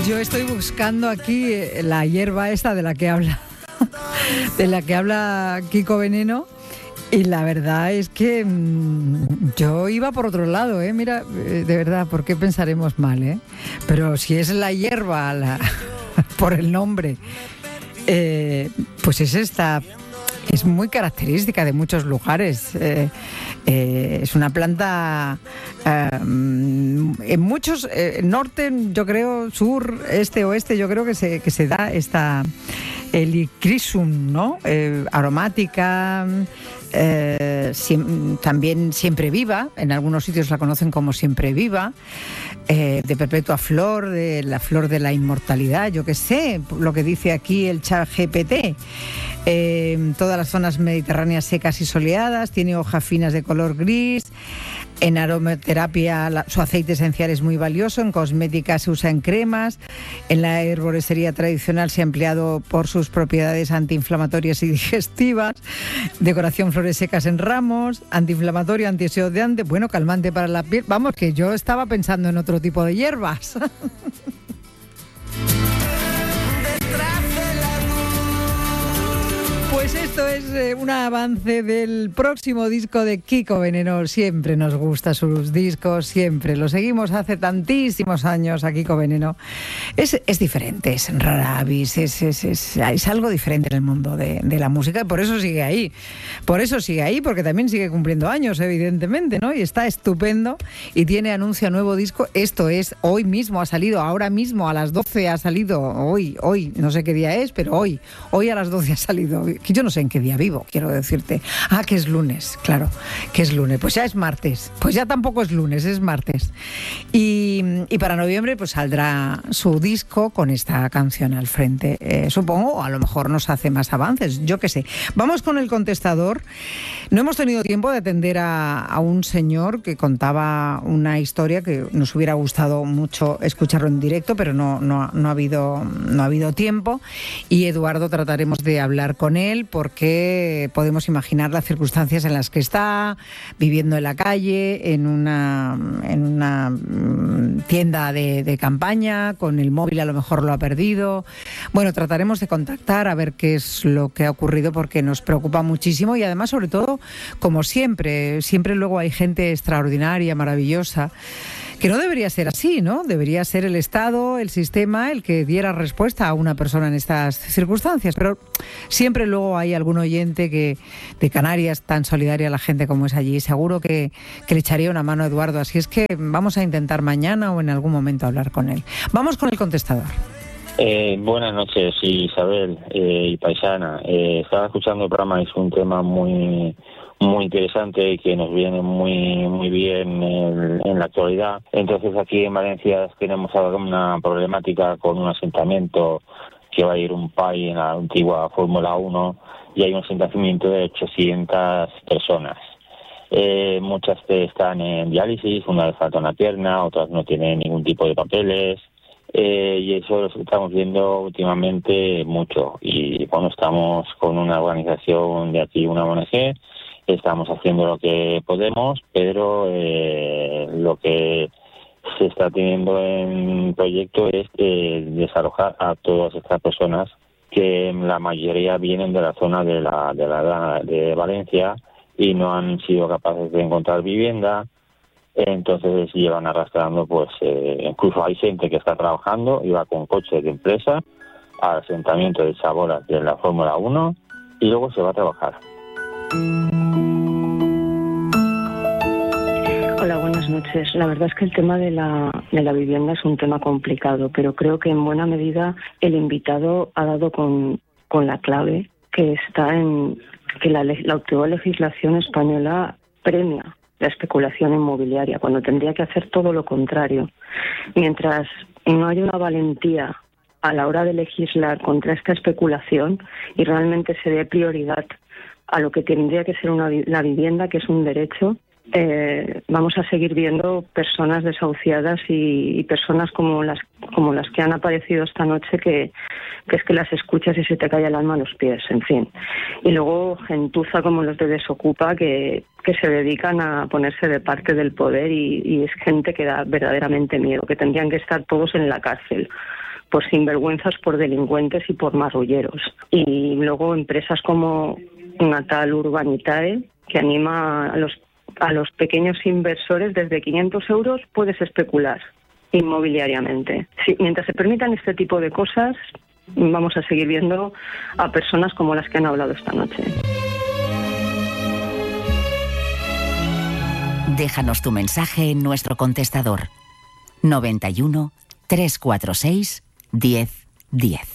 Yo estoy buscando aquí la hierba esta de la que habla Kiko Veneno, y la verdad es que yo iba por otro lado, mira, de verdad, ¿por qué pensaremos mal, Pero si es la hierba, por el nombre, pues es esta. Es muy característica de muchos lugares. Es una planta en muchos, norte, yo creo, sur, este, oeste, yo creo que se da esta helichrysum, ¿no? Aromática, también siempre viva. En algunos sitios la conocen como siempre viva. De perpetua flor, de la flor de la inmortalidad, yo qué sé, lo que dice aquí el ChatGPT. Todas las zonas mediterráneas secas y soleadas, tiene hojas finas de color gris. En aromaterapia su aceite esencial es muy valioso, en cosmética se usa en cremas, en la herboristería tradicional se ha empleado por sus propiedades antiinflamatorias y digestivas, decoración flores secas en ramos, antiinflamatorio, antioxidante, bueno, calmante para la piel. Vamos, que yo estaba pensando en otro tipo de hierbas. Pues esto es un avance del próximo disco de Kiko Veneno. Siempre nos gusta sus discos, siempre. Lo seguimos hace tantísimos años a Kiko Veneno. Es diferente, es rara avis, es algo diferente en el mundo de la música, y por eso sigue ahí. Por eso sigue ahí, porque también sigue cumpliendo años, evidentemente, ¿no? Y está estupendo y tiene anuncio a nuevo disco. Esto es, hoy mismo ha salido, ahora mismo a las 12 ha salido, hoy, no sé qué día es, pero hoy a las 12 ha salido. Yo no sé en qué día vivo, quiero decirte. Que es lunes, claro, que es lunes. Pues ya es martes, pues ya tampoco es lunes, es martes. Y para noviembre pues saldrá su disco con esta canción al frente. Supongo, a lo mejor nos hace más avances, yo qué sé. Vamos con el contestador. No hemos tenido tiempo de atender a un señor que contaba una historia que nos hubiera gustado mucho escucharlo en directo, pero no ha habido tiempo. Y Eduardo, trataremos de hablar con él, porque podemos imaginar las circunstancias en las que está, viviendo en la calle, en una tienda de campaña, con el móvil a lo mejor lo ha perdido. Bueno, trataremos de contactar a ver qué es lo que ha ocurrido, porque nos preocupa muchísimo, y además, sobre todo, como siempre luego hay gente extraordinaria, maravillosa, que no debería ser así, ¿no? Debería ser el Estado, el sistema, el que diera respuesta a una persona en estas circunstancias. Pero siempre luego hay algún oyente de Canarias, tan solidaria a la gente como es allí, seguro que le echaría una mano a Eduardo. Así es que vamos a intentar mañana o en algún momento hablar con él. Vamos con el contestador. Buenas noches, Isabel y paisana. Estaba escuchando el programa, es un tema muy interesante y que nos viene muy bien en la actualidad. Entonces aquí en Valencia tenemos ahora una problemática con un asentamiento que va a ir un PAI en la antigua Fórmula 1, y hay un asentamiento de 800 personas. Muchas están en diálisis, una les falta una pierna, otras no tienen ningún tipo de papeles. Y eso lo estamos viendo últimamente mucho. Y bueno, estamos con una organización de aquí, una ONG, estamos haciendo lo que podemos, pero lo que se está teniendo en proyecto es desalojar a todas estas personas, que la mayoría vienen de la zona de Valencia y no han sido capaces de encontrar vivienda. Entonces llevan arrastrando, pues incluso hay gente que está trabajando y va con coches de empresa al asentamiento de Chabolas de la Fórmula 1 y luego se va a trabajar. Hola, buenas noches. La verdad es que el tema de la vivienda es un tema complicado, pero creo que en buena medida el invitado ha dado con la clave, que está en que la actual legislación española premia la especulación inmobiliaria, cuando tendría que hacer todo lo contrario. Mientras no haya una valentía a la hora de legislar contra esta especulación y realmente se dé prioridad a lo que tendría que ser la vivienda, que es un derecho, vamos a seguir viendo personas desahuciadas y personas como las que han aparecido esta noche, que es que las escuchas y se te cae el alma a los pies, en fin. Y luego gentuza como los de Desocupa, que se dedican a ponerse de parte del poder, y es gente que da verdaderamente miedo, que tendrían que estar todos en la cárcel, por sinvergüenzas, por delincuentes y por marrulleros. Y luego empresas como Natal Urbanitae, que anima a los pequeños inversores desde 500 euros puedes especular inmobiliariamente. Sí, mientras se permitan este tipo de cosas, vamos a seguir viendo a personas como las que han hablado esta noche. Déjanos tu mensaje en nuestro contestador 91 346 10 10.